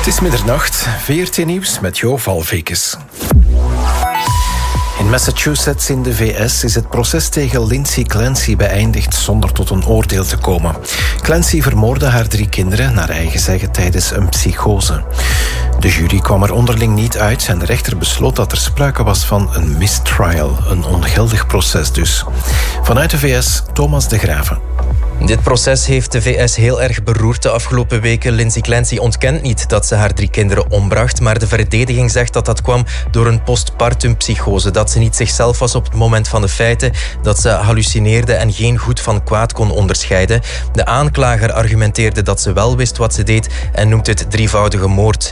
is middernacht, VRT Nieuws met Jo Valvekes. In Massachusetts in de VS is het proces tegen Lindsay Clancy beëindigd zonder tot een oordeel te komen. Clancy vermoordde haar 3 kinderen, naar eigen zeggen, tijdens een psychose. De jury kwam er onderling niet uit en de rechter besloot dat er sprake was van een mistrial, een ongeldig proces dus. Vanuit de VS, Thomas de Graven. Dit proces heeft de VS heel erg beroerd de afgelopen weken. Lindsay Clancy ontkent niet dat ze haar 3 kinderen ombracht, maar de verdediging zegt dat dat kwam door een postpartum psychose, dat ze niet zichzelf was op het moment van de feiten, dat ze hallucineerde en geen goed van kwaad kon onderscheiden. De aanklager argumenteerde dat ze wel wist wat ze deed en noemt het 3-voudige moord.